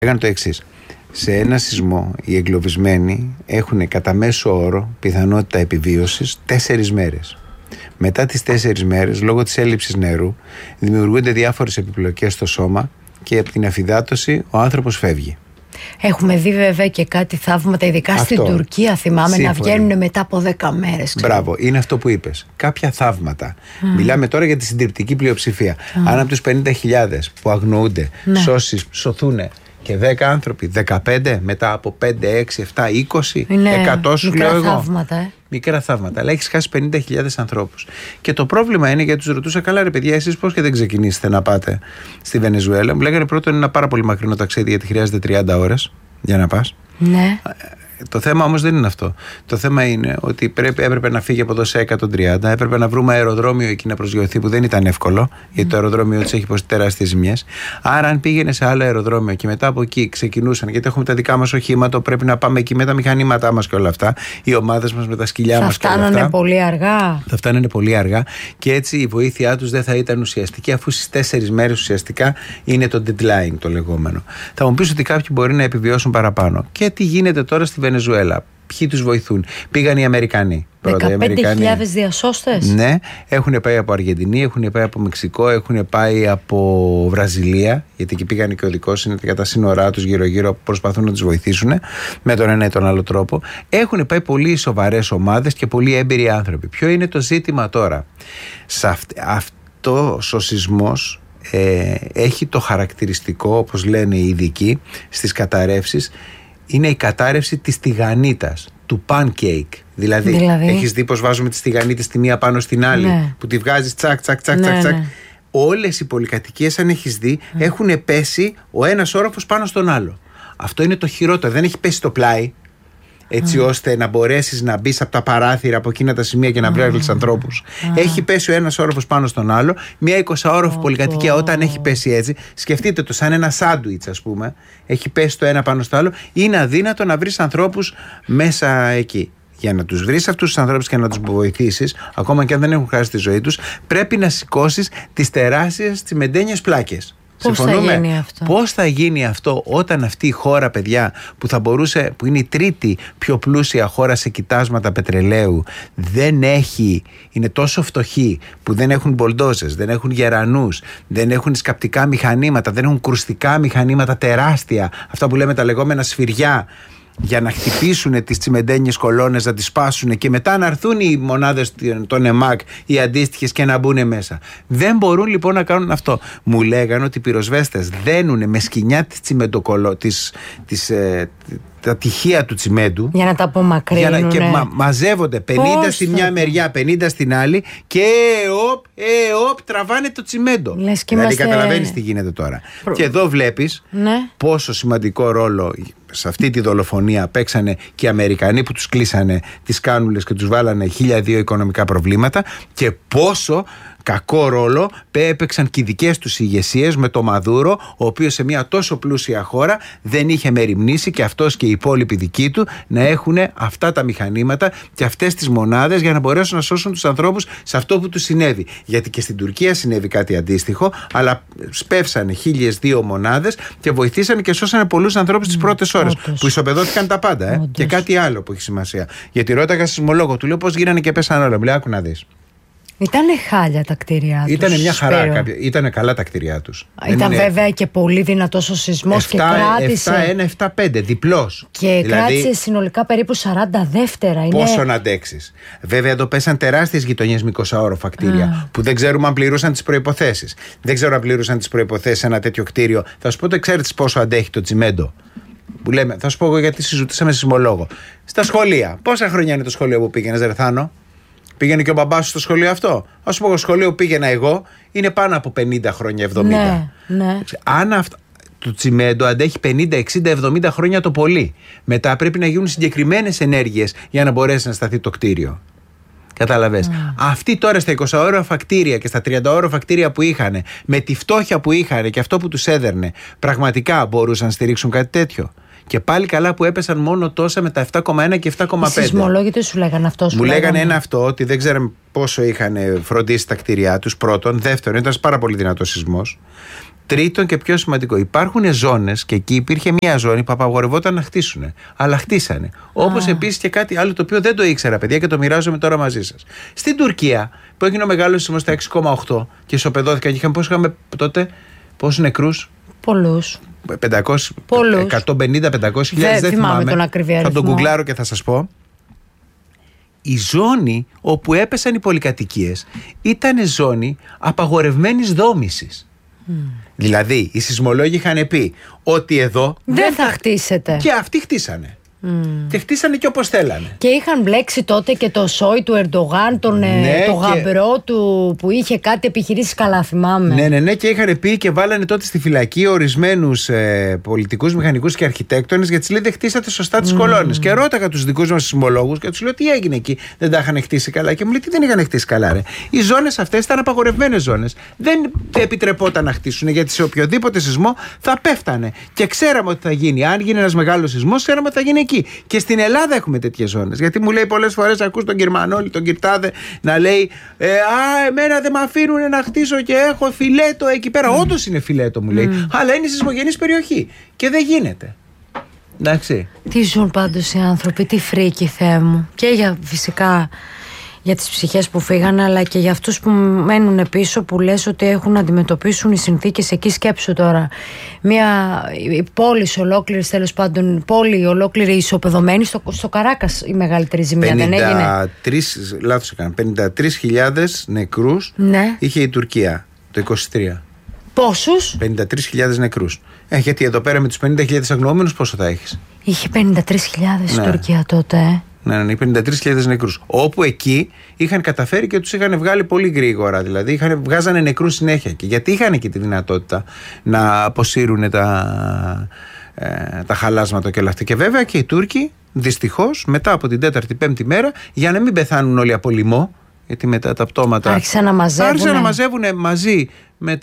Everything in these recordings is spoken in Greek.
Λέγανε το εξής. Σε ένα σεισμό οι εγκλωβισμένοι έχουν κατά μέσο όρο πιθανότητα επιβίωσης 4 μέρες. Μετά τις 4 μέρες, λόγω της έλλειψης νερού, δημιουργούνται διάφορες επιπλοκές στο σώμα και από την αφυδάτωση ο άνθρωπος φεύγει. Έχουμε δει βέβαια και κάτι θαύματα, ειδικά στην Τουρκία, θυμάμαι, να βγαίνουν μετά από 10 μέρες. Μπράβο, είναι αυτό που είπες. Κάποια θαύματα. Μιλάμε τώρα για τη συντριπτική πλειοψηφία. Αν από τους 50.000 που αγνοούνται σωθούν και 10 άνθρωποι, 15, μετά από 5, 6, 7, 20, 100 σου λέω εγώ. Θαύματα, Μικρά θαύματα. Αλλά έχεις χάσει 50.000 ανθρώπους. Και το πρόβλημα είναι, γιατί τους ρωτούσα, καλά ρε παιδιά, εσείς πώς και δεν ξεκινήσετε να πάτε στη Βενεζουέλα. Μου λέγανε πρώτον είναι ένα πάρα πολύ μακρινό ταξίδι, γιατί χρειάζεται 30 ώρες για να πας. Ναι. Το θέμα όμως δεν είναι αυτό. Το θέμα είναι ότι έπρεπε να φύγει από εδώ σε 130. Έπρεπε να βρούμε αεροδρόμιο εκεί να προσγειωθεί, που δεν ήταν εύκολο, γιατί το αεροδρόμιο της έχει υποστεί τεράστιες ζημιές. Άρα, αν πήγαινε σε άλλο αεροδρόμιο και μετά από εκεί ξεκινούσαν, γιατί έχουμε τα δικά μας οχήματα, πρέπει να πάμε εκεί με τα μηχανήματά μας και όλα αυτά, οι ομάδες μας με τα σκυλιά μας και όλα αυτά. Θα φτάνανε πολύ αργά. Θα φτάνανε πολύ αργά και έτσι η βοήθειά τους δεν θα ήταν ουσιαστική, αφού στις 4 μέρες ουσιαστικά είναι το deadline το λεγόμενο. Θα μου πεις ότι κάποιοι μπορεί να επιβιώσουν παραπάνω. Και τι γίνεται τώρα στη Βενεζουέλα? Ποιοι τους βοηθούν? Πήγαν οι Αμερικανοί. 15.000 διασώστες. Ναι, έχουν πάει από Αργεντινή, έχουν πάει από Μεξικό, έχουν πάει από Βραζιλία, γιατί εκεί πήγαν και οδικώς, είναι για τα σύνορά τους γύρω-γύρω, προσπαθούν να τους βοηθήσουν με τον ένα ή τον άλλο τρόπο. Έχουν πάει πολύ σοβαρές ομάδες και πολύ έμπειροι άνθρωποι. Ποιο είναι το ζήτημα τώρα? Αυτός ο σεισμός έχει το χαρακτηριστικό, όπως λένε οι ειδικοί στις καταρρεύσεις, είναι η κατάρρευση της τηγανίτας, του pancake. Δηλαδή, έχεις δει πως βάζουμε τις τηγανίτες τη μία πάνω στην άλλη, ναι, που τη βγάζεις τσακ, τσακ, τσακ, τσακ, τσακ. Όλες οι πολυκατοικίες, αν έχεις δει, έχουν πέσει ο ένας όροφος πάνω στον άλλο. Αυτό είναι το χειρότερο. Δεν έχει πέσει στο πλάι, έτσι ώστε να μπορέσεις να μπεις από τα παράθυρα, από εκείνα τα σημεία και να βρεις ανθρώπους. Έχει πέσει ο ένας όροφος πάνω στον άλλο. Μια 20όροφη πολυκατοικία, όταν έχει πέσει έτσι, σκεφτείτε το σαν ένα σάντουιτς, ας πούμε, έχει πέσει το ένα πάνω στο άλλο, είναι αδύνατο να βρεις ανθρώπους μέσα εκεί. Για να τους βρεις αυτούς τους ανθρώπους και να τους βοηθήσεις, ακόμα και αν δεν έχουν χάσει τη ζωή τους, πρέπει να σηκώσεις τις τεράστιες τσιμεντένιες πλάκες. Πώς θα γίνει αυτό όταν αυτή η χώρα, παιδιά, που είναι η τρίτη πιο πλούσια χώρα σε κοιτάσματα πετρελαίου, είναι τόσο φτωχή που δεν έχουν μπολντόζες, δεν έχουν γερανούς, δεν έχουν σκαπτικά μηχανήματα, δεν έχουν κρουστικά μηχανήματα τεράστια, αυτά που λέμε τα λεγόμενα σφυριά, για να χτυπήσουν τις τσιμεντένιες κολόνες, να τις σπάσουν και μετά να έρθουν οι μονάδες των ΕΜΑΚ, οι αντίστοιχες, και να μπουν μέσα. Δεν μπορούν λοιπόν να κάνουν αυτό. Μου λέγανε ότι οι πυροσβέστες δένουν με σκοινιά τα τυχεία του τσιμέντου, για να τα απομακρύνουν, και μαζεύονται 50 στη μια μεριά, 50 στην άλλη, και τραβάνε το τσιμέντο. Δηλαδή καταλαβαίνεις τι γίνεται τώρα. Και εδώ βλέπεις πόσο σημαντικό ρόλο σε αυτή τη δολοφονία παίξανε και οι Αμερικανοί, που τους κλείσανε τις κάνουλες και τους βάλανε 1.002 οικονομικά προβλήματα, και πόσο κακό ρόλο έπαιξαν και οι δικές τους ηγεσίες με το Μαδούρο, ο οποίος σε μια τόσο πλούσια χώρα δεν είχε μεριμνήσει, και αυτός και οι υπόλοιποι δικοί του, να έχουν αυτά τα μηχανήματα και αυτές τις μονάδες για να μπορέσουν να σώσουν τους ανθρώπους σε αυτό που τους συνέβη. Γιατί και στην Τουρκία συνέβη κάτι αντίστοιχο, αλλά σπεύσανε 1.002 μονάδες και βοηθήσανε και σώσανε πολλούς ανθρώπους τις πρώτες ώρες, που ισοπεδώθηκαν τα πάντα. Και κάτι άλλο που έχει σημασία. Γιατί ρώταγα σεισμολόγο, του λέω πώς γίνανε και πέσανε όλα. Μου λέει, άκου να δεις. Ήτανε χάλια τα κτίρια τους. Ήτανε μια χαρά. Ήτανε καλά τα κτίρια τους. Ήταν βέβαια και πολύ δυνατός ο σεισμός και κράτησε. 7-1-7-5, διπλός. Και κράτησε συνολικά περίπου 40 δεύτερα. Πόσο να αντέξεις. Βέβαια εδώ πέσαν τεράστιες γειτονιές με 20όροφα κτίρια, που δεν ξέρουμε αν πληρούσαν τις προϋποθέσεις. Δεν ξέρω αν πληρούσαν τις προϋποθέσεις ένα τέτοιο κτίριο. Θα σου πω, ξέρετε πόσο αντέχει το τσιμέντο. Που λέμε, θα σου πω εγώ, γιατί συζητήσαμε σεισμολόγο. Στα σχολεία. Πόσα χρόνια είναι το σχολείο που πήγαινες, Ρεθάνο? Πήγαινε και ο μπαμπάς σου στο σχολείο αυτό? Ας πούμε, το σχολείο που πήγαινα εγώ είναι πάνω από 50 χρόνια, 70. Ναι. Αν το τσιμέντο αντέχει 50, 60, 70 χρόνια το πολύ. Μετά πρέπει να γίνουν συγκεκριμένες ενέργειες για να μπορέσει να σταθεί το κτίριο. Κατάλαβες. Αυτοί τώρα στα 20όροφα κτίρια και στα 30όροφα κτίρια που είχαν, με τη φτώχεια που είχαν και αυτό που τους έδερνε, πραγματικά μπορούσαν να στηρίξουν κάτι τέτοιο? Και πάλι καλά που έπεσαν μόνο τόσα με τα 7,1 και 7,5. Οι σεισμολόγοι δεν σου λέγανε αυτό? Μου λέγανε ένα αυτό, ότι δεν ξέραμε πόσο είχαν φροντίσει τα κτίρια τους. Πρώτον. Δεύτερον, ήταν πάρα πολύ δυνατός σεισμός. Τρίτον και πιο σημαντικό, υπάρχουν ζώνες και εκεί υπήρχε μια ζώνη που απαγορευόταν να χτίσουν. Αλλά χτίσανε. Όπως επίσης και κάτι άλλο το οποίο δεν το ήξερα, παιδιά, και το μοιράζομαι τώρα μαζί σας. Στην Τουρκία, που έγινε ο μεγάλος σεισμός στα 6,8 και ισοπεδώθηκαν, είχαμε τότε, πόσους νεκρούς? Πολλούς. 150-500 δεν θυμάμαι τον ακριβή αριθμό. Θα τον γκουγκλάρω και θα σας πω. Η ζώνη όπου έπεσαν οι πολυκατοικίες ήταν ζώνη απαγορευμένης δόμησης. Δηλαδή οι σεισμολόγοι είχαν πει ότι εδώ δεν θα χτίσετε. Και αυτοί χτίσανε. Και χτίσανε και όπως θέλανε. Και είχαν μπλέξει τότε και το σόι του Ερντογάν, το γαμπρό του που είχε κάτι επιχειρήσεις, καλά θυμάμαι. Ναι, και είχαν πει και βάλανε τότε στη φυλακή ορισμένους πολιτικούς, μηχανικούς και αρχιτέκτονες, γιατί τους λέει δεν χτίσατε σωστά τις κολόνες. Και ρώταγα τους δικούς μας σεισμολόγους και τους λέω τι έγινε εκεί, δεν τα είχαν χτίσει καλά? Και μου λέει τι δεν είχαν χτίσει καλά, ρε. Οι ζώνες αυτές ήταν απαγορευμένες ζώνες. Δεν επιτρεπόταν να χτίσουν, γιατί σε οποιοδήποτε σεισμό θα πέφτανε. Και ξέραμε ότι θα γίνει. Αν γίνει ένας μεγάλος σεισμός, ξέραμε ότι θα γίνει εκεί. Και στην Ελλάδα έχουμε τέτοιες ζώνες. Γιατί μου λέει πολλές φορές, ακούς τον Γερμανόλη, τον Κυρτάδε να λέει εμένα δεν με αφήνουν να χτίσω και έχω φιλέτο εκεί πέρα. Όντως είναι φιλέτο, μου λέει. Αλλά είναι σεισμογενής περιοχή. Και δεν γίνεται. Εντάξει. Τι ζουν πάντως οι άνθρωποι, τι φρίκι, Θεέ μου. Και φυσικά για τις ψυχές που φύγανε, αλλά και για αυτούς που μένουν πίσω, που λες ότι έχουν να αντιμετωπίσουν οι συνθήκες εκεί. Σκέψου τώρα, μια πόλη ολόκληρη, τέλος πάντων, πόλη ολόκληρη ισοπεδωμένη στο Καράκας, η μεγαλύτερη ζημιά, δεν έγινε? 53.000 νεκρούς είχε η Τουρκία το 23. Πόσους? 53.000 νεκρούς. Γιατί εδώ πέρα με τους 50.000 αγνοούμενους πόσο θα έχεις? Είχε 53.000 η Τουρκία τότε. Ναι, 53.000 νεκρούς. Όπου εκεί είχαν καταφέρει και τους είχαν βγάλει πολύ γρήγορα. Δηλαδή βγάζανε νεκρούς συνέχεια. Και γιατί είχαν και τη δυνατότητα να αποσύρουν τα χαλάσματα και όλα αυτά. Και βέβαια και οι Τούρκοι, δυστυχώς, μετά από την 4η-5η μέρα, για να μην πεθάνουν όλοι από λοιμό, γιατί μετά τα πτώματα άρχισαν να μαζεύουν μαζί με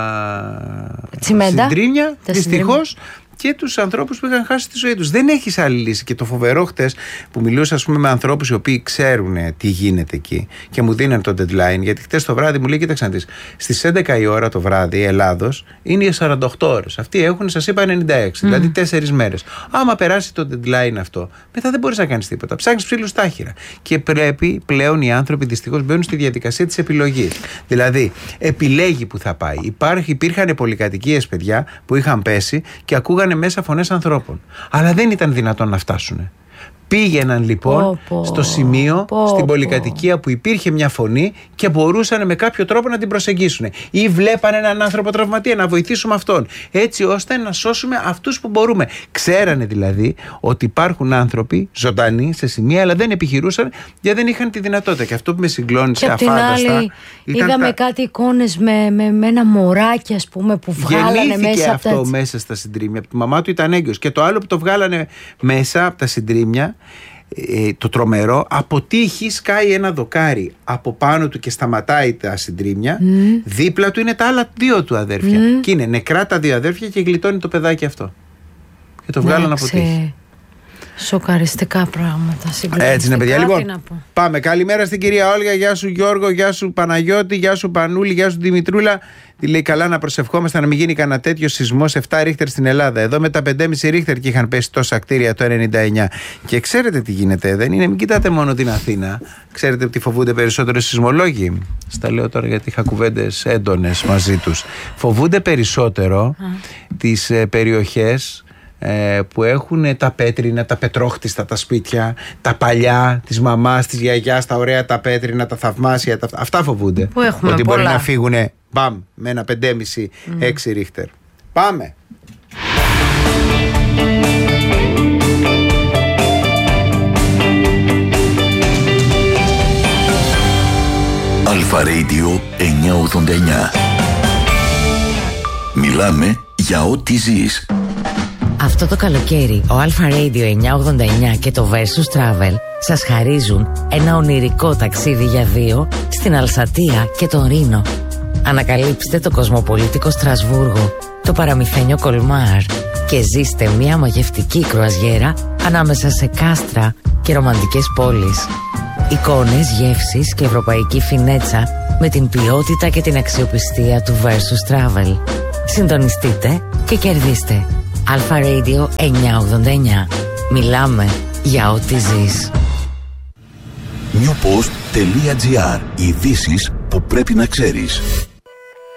τα συντρίμμια, δυστυχώς, και τους ανθρώπους που είχαν χάσει τη ζωή τους. Δεν έχεις άλλη λύση. Και το φοβερό χτες που μιλούσα, ας πούμε, με ανθρώπους οι οποίοι ξέρουν τι γίνεται εκεί και μου δίναν το deadline, γιατί χτες το βράδυ μου λέει: κοίταξε να δεις, στις 11 η ώρα το βράδυ Ελλάδος είναι οι 48 ώρες. Αυτοί έχουν, σας είπα, 96, δηλαδή 4 μέρες. Άμα περάσει το deadline αυτό, μετά δεν μπορείς να κάνεις τίποτα. Ψάχνεις ψήλους στάχυρα. Και πρέπει πλέον οι άνθρωποι δυστυχώς μπαίνουν στη διαδικασία της επιλογής. Δηλαδή, επιλέγει που θα πάει. Υπήρχαν πολυκατοικίες, παιδιά, που είχαν πέσει και ακούγανε μέσα φωνές ανθρώπων. Αλλά δεν ήταν δυνατόν να φτάσουν. Πήγαιναν λοιπόν στο σημείο, στην πολυκατοικία που υπήρχε μια φωνή και μπορούσαν με κάποιο τρόπο να την προσεγγίσουν. Ή βλέπανε έναν άνθρωπο τραυματία, να βοηθήσουμε αυτόν. Έτσι ώστε να σώσουμε αυτούς που μπορούμε. Ξέρανε δηλαδή ότι υπάρχουν άνθρωποι ζωντανοί σε σημεία, αλλά δεν επιχειρούσαν γιατί δεν είχαν τη δυνατότητα. Και αυτό που με συγκλώνησε αφάνταστα. Άλλη, είδαμε κάτι εικόνες με ένα μωράκι, ας πούμε, που βγάλανε μέσα από αυτό μέσα στα συντρίμμια. Η μαμά του ήταν έγκυος. Και το άλλο που το βγάλανε μέσα από τα συντρίμμια, το τρομερό, από τύχη σκάει ένα δοκάρι από πάνω του και σταματάει τα συντρίμμια. Δίπλα του είναι τα άλλα 2 του αδέρφια. Και είναι νεκρά τα 2 αδέρφια και γλιτώνει το παιδάκι αυτό. Και το βγάλαν από τύχη. Σοκαριστικά πράγματα. Έτσι είναι, παιδιά. Λοιπόν, πάμε. Καλημέρα στην κυρία Όλγα. Γεια σου Γιώργο, γεια σου Παναγιώτη, γεια σου Πανούλη, γεια σου Δημητρούλα. Τι λέει, καλά να προσευχόμαστε να μην γίνει κανένα τέτοιο σεισμός 7 ρίχτερ στην Ελλάδα. Εδώ με τα 5,5 ρίχτερ και είχαν πέσει τόσα κτίρια το 99. Και ξέρετε τι γίνεται, δεν είναι, μην κοιτάτε μόνο την Αθήνα. Ξέρετε ότι φοβούνται περισσότερο οι σεισμολόγοι? Στα λέω τώρα γιατί είχα κουβέντες έντονες μαζί τους. Φοβούνται περισσότερο τις περιοχές που έχουν τα πέτρινα, τα πετρόχτιστα τα σπίτια, τα παλιά της μαμάς, της γιαγιάς, τα ωραία τα πέτρινα, τα θαυμάσια, αυτά φοβούνται. Που έχουμε ότι πολλά. Μπορεί να φύγουνε μπαμ με ένα 5,5-6 ρίχτερ. Πάμε. Αλφα Radio 989. Μιλάμε για ό,τι ζεις. Αυτό το καλοκαίρι, ο Alpha Radio 989 και το Versus Travel σας χαρίζουν ένα ονειρικό ταξίδι για 2 στην Αλσατία και τον Ρήνο. Ανακαλύψτε το κοσμοπολίτικο Στρασβούργο, το παραμυθένιο Κολμάρ, και ζήστε μια μαγευτική κρουαζιέρα ανάμεσα σε κάστρα και ρομαντικές πόλεις. Εικόνες, γεύσεις και ευρωπαϊκή φινέτσα με την ποιότητα και την αξιοπιστία του Versus Travel. Συντονιστείτε και κερδίστε. Alpha Radio 989. Μιλάμε για ό,τι ζεις. newpost.gr. Ειδήσεις που πρέπει να ξέρεις.